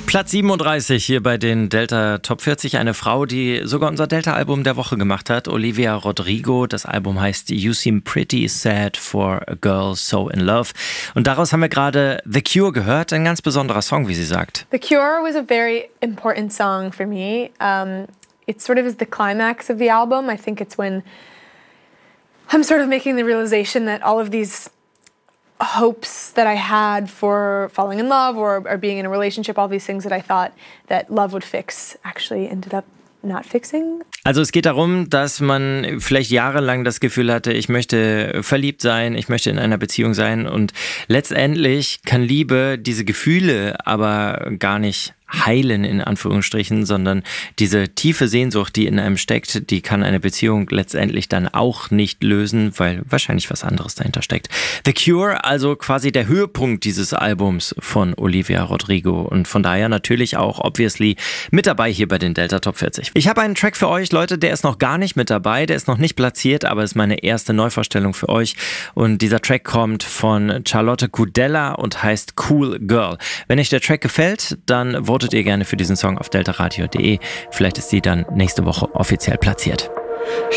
Platz 37 hier bei den Delta Top 40. Eine Frau, die sogar unser Delta-Album der Woche gemacht hat. Olivia Rodrigo. Das Album heißt You Seem Pretty Sad for a Girl So in Love. Und daraus haben wir gerade The Cure gehört. Ein ganz besonderer Song, wie sie sagt. The Cure was a very important song for me. It sort of is the climax of the album. I think it's when I'm sort of making the realization that all of these hopes that I had for falling in love or being in a relationship, all these things that I thought that love would fix, actually ended up not fixing. Also es geht darum, dass man vielleicht jahrelang das Gefühl hatte, ich möchte verliebt sein, ich möchte in einer Beziehung sein und letztendlich kann Liebe diese Gefühle aber gar nicht heilen, in Anführungsstrichen, sondern diese tiefe Sehnsucht, die in einem steckt, die kann eine Beziehung letztendlich dann auch nicht lösen, weil wahrscheinlich was anderes dahinter steckt. The Cure, also quasi der Höhepunkt dieses Albums von Olivia Rodrigo und von daher natürlich auch obviously mit dabei hier bei den Delta Top 40. Ich habe einen Track für euch, Leute, der ist noch gar nicht mit dabei, der ist noch nicht platziert, aber ist meine erste Neuvorstellung für euch und dieser Track kommt von Charlotte Kudella und heißt Cool Girl. Wenn euch der Track gefällt, dann votet ihr gerne für diesen Song auf deltaradio.de. Vielleicht ist sie dann nächste Woche offiziell platziert.